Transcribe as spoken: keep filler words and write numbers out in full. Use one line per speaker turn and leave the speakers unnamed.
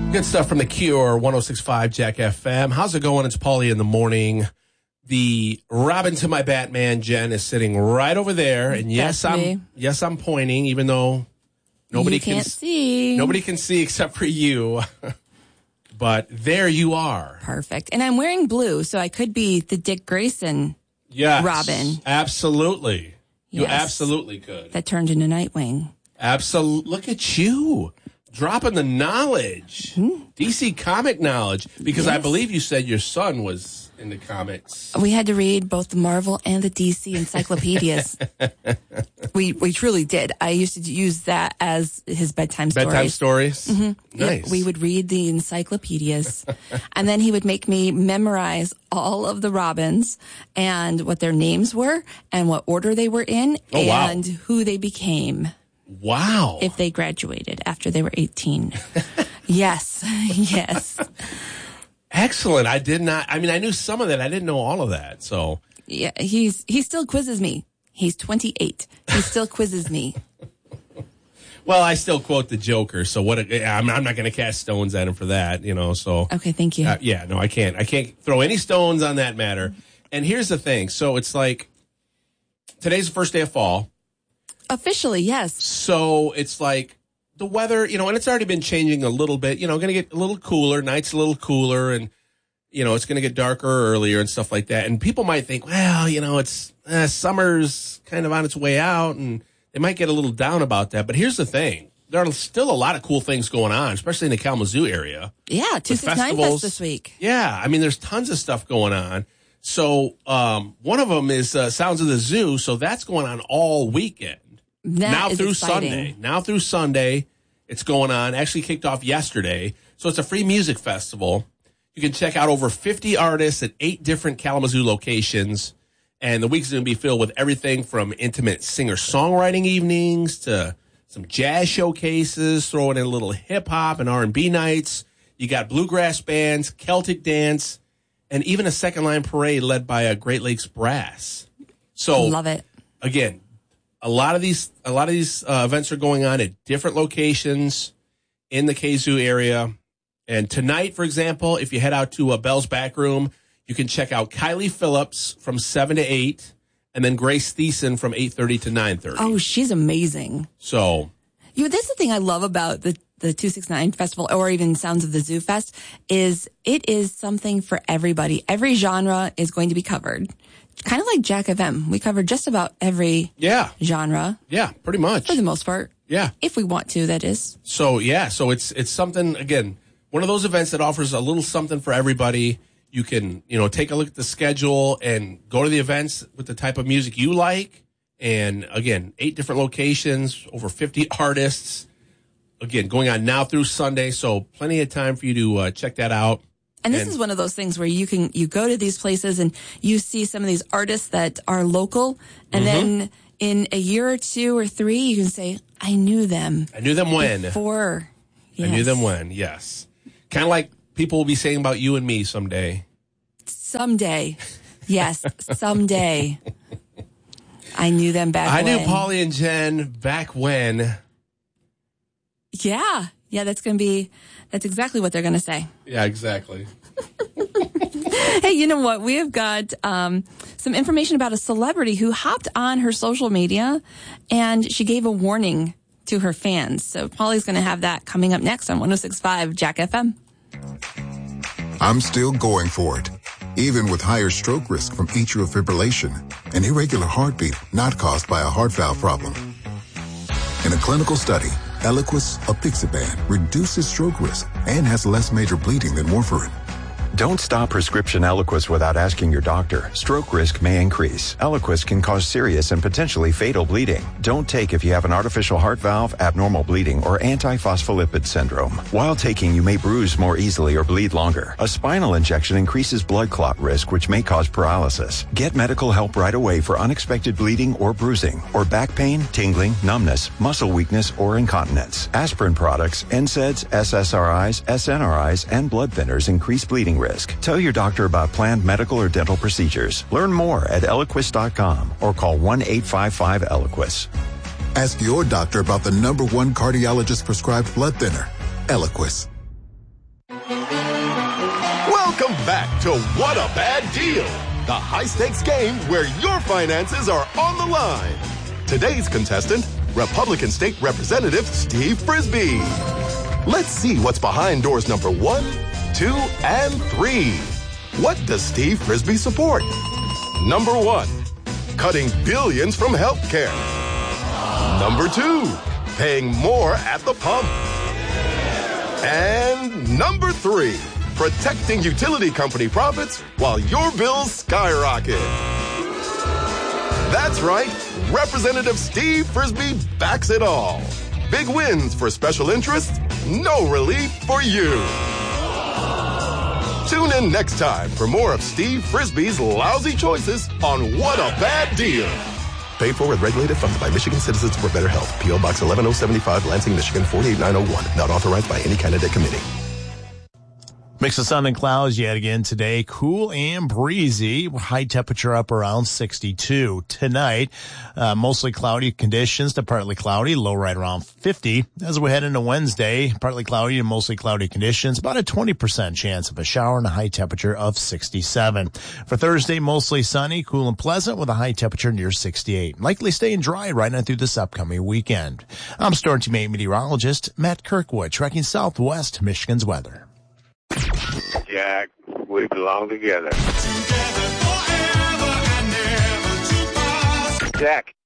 Good stuff from The Cure, one oh six point five Jack F M. How's it going? It's Paulie in the morning. The Robin to my Batman, Jen, is sitting right over there. And yes,
That's
I'm
me.
yes, I'm pointing, even though nobody
you can't
can
see.
Nobody can see except for you. But there you are.
Perfect. And I'm wearing blue, so I could be the Dick Grayson
Yes.
Robin.
Absolutely. You
Yes.
absolutely could.
that turned into Nightwing.
Absolutely. Look at you. Dropping the knowledge.
Hmm.
D C comic knowledge. Because I
Yes.
believe you said your son was into comics.
We had to read both the Marvel and the D C encyclopedias. we we truly did. I used to use that as his bedtime stories.
Bedtime stories?
Mm-hmm.
Nice.
Yep, we would read the encyclopedias, and then he would make me memorize all of the Robins and what their names were and what order they were in
Oh, wow.
and who they became
Wow.
if they graduated after they were eighteen. Yes, yes.
Excellent. I did not, I mean, I knew some of that. I didn't know all of that. So,
Yeah, he's he still quizzes me. He's twenty-eight. He still quizzes me.
well, I still quote the Joker. So what, a, I'm, I'm not going to cast stones at him for that, you know, so.
Okay, thank you.
Uh, yeah, no, I can't. I can't throw any stones on that matter. And here's the thing. So it's like, today's the first day of fall.
Officially, yes.
So it's like the weather, you know, and it's already been changing a little bit, you know, going to get a little cooler, nights a little cooler, and, you know, it's going to get darker earlier and stuff like that. And people might think, well, you know, it's uh, summer's kind of on its way out, and they might get a little down about that. But here's the thing. There are still a lot of cool things going on, especially in the Kalamazoo area.
Yeah, two six nine Fest this week.
Yeah, I mean, there's tons of stuff going on. So um, one of them is uh, Sounds of the Zoo, so that's going on all weekend.
That
now
is
through
exciting.
Sunday. Now through Sunday, it's going on. Actually kicked off yesterday. So it's a free music festival. You can check out over fifty artists at eight different Kalamazoo locations. And the week's going to be filled with everything from intimate singer-songwriting evenings to some jazz showcases, throwing in a little hip-hop and R and B nights. You got bluegrass bands, Celtic dance, and even a second-line parade led by a Great Lakes Brass. So,
Love it.
Again, a lot of these a lot of these uh, events are going on at different locations in the Kazoo area. And tonight, for example, if you head out to uh, Bell's Back Room, you can check out Kylie Phillips from seven to eight, and then Grace Thiessen from eight thirty to nine thirty.
Oh, she's amazing.
So,
You know, that's the thing I love about the the two six nine Festival, or even Sounds of the Zoo Fest, is it is something for everybody. Every genre is going to be covered. Kind of like Jack F M. We cover just about every
yeah,
genre
yeah, pretty much.
for the most part.
Yeah.
If we want to, that is.
So, yeah, so it's it's something, again, one of those events that offers a little something for everybody. You can, you know, take a look at the schedule and go to the events with the type of music you like. And, again, eight different locations, over fifty artists. Again, going on now through Sunday, so plenty of time for you to uh, check that out.
And this
And-
is one of those things where you can you go to these places and you see some of these artists that are local, and
Mm-hmm.
then in a year or two or three, you can say, "I knew them
I knew them when.
before."
I knew
Yes.
them when, yes. Kind of like people will be saying about you and me someday.
Someday, yes, someday. I knew them back.
I
when.
knew Paulie and Jen back when.
Yeah, yeah, that's going to be. That's exactly what they're going to say.
Yeah, exactly.
Hey, you know what? We have got um, some information about a celebrity who hopped on her social media and she gave a warning to her fans. So Paulie's going to have that coming up next on one oh six point five Jack F M.
I'm still going for it, even with higher stroke risk from atrial fibrillation, an irregular heartbeat not caused by a heart valve problem. In a clinical study, Eliquis, apixaban, reduces stroke risk and has less major bleeding than warfarin.
Don't stop prescription Eliquis without asking your doctor. Stroke risk may increase. Eliquis can cause serious and potentially fatal bleeding. Don't take if you have an artificial heart valve, abnormal bleeding, or antiphospholipid syndrome. While taking, you may bruise more easily or bleed longer. A spinal injection increases blood clot risk, which may cause paralysis. Get medical help right away for unexpected bleeding or bruising, or back pain, tingling, numbness, muscle weakness, or incontinence. Aspirin products, N SAIDs, S S R Is, S N R Is, and blood thinners increase bleeding risk. Tell your doctor about planned medical or dental procedures. Learn more at Eliquis dot com or call one eight five five Eliquis.
Ask your doctor about the number one cardiologist prescribed blood thinner, Eliquis.
back to What a Bad Deal, the high-stakes game where your finances are on the line. Today's contestant, Republican State Representative Steve Frisbee. Let's see what's behind doors number one, two, and three. What does Steve Frisbee support? Number one, cutting billions from healthcare. Number two, paying more at the pump. And number three, protecting utility company profits while your bills skyrocket. That's right, Representative Steve Frisbee backs it all. Big wins for special interests, no relief for you. Tune in next time for more of Steve Frisbee's lousy choices on What a Bad Deal. Paid for with regulated funds by Michigan Citizens for Better Health. P O Box eleven oh seventy-five, Lansing, Michigan four eight nine oh one. Not authorized by any candidate committee.
Mix of sun and clouds yet again today. Cool and breezy. High temperature up around sixty-two. Tonight, uh, mostly cloudy conditions to partly cloudy. Low right around fifty. As we head into Wednesday, partly cloudy to mostly cloudy conditions. About a twenty percent chance of a shower and a high temperature of sixty-seven. For Thursday, mostly sunny, cool and pleasant with a high temperature near sixty-eight. Likely staying dry right on through this upcoming weekend. I'm Storm Team eight meteorologist Matt Kirkwood, tracking southwest Michigan's weather.
Jack, we belong together.
Together forever and never to pass.
Jack,